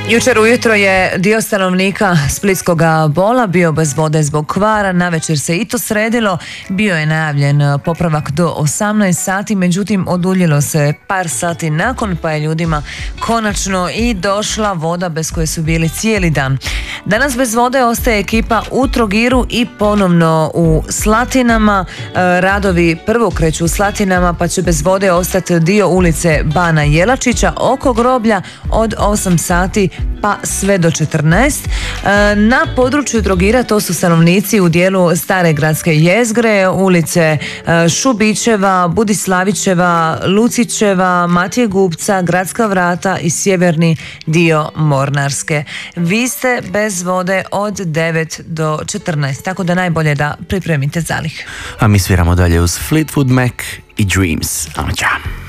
Jučer ujutro je dio stanovnika Splitskog Bola bio bez vode zbog kvara, navečer se i to sredilo, bio je najavljen popravak do 18 sati, međutim oduljilo se par sati nakon, pa je ljudima konačno i došla voda bez koje su bili cijeli dan. Danas bez vode ostaje ekipa u Trogiru i ponovno u Slatinama. Radovi prvo kreću u Slatinama, pa će bez vode ostati dio ulice Bana Jelačića oko groblja od 8 sati pa sve do 14. Na području Trogira to su stanovnici u dijelu stare gradske jezgre, ulice Šubićeva, Budislavićeva, Lucićeva, Matije Gupca, Gradska vrata i sjeverni dio Mornarske. Vi ste bez vode od 9 do 14, tako da najbolje da pripremite zalih. A mi sviramo dalje uz Fleetwood Mac i Dreams. Ćao.